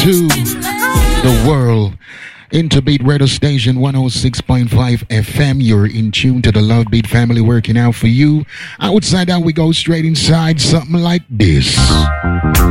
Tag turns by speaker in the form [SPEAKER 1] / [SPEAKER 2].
[SPEAKER 1] to the world. Interbeat Radio Station 106.5 FM. You're in tune to the Love Beat family working out for you. Outside that, we go straight inside something like this.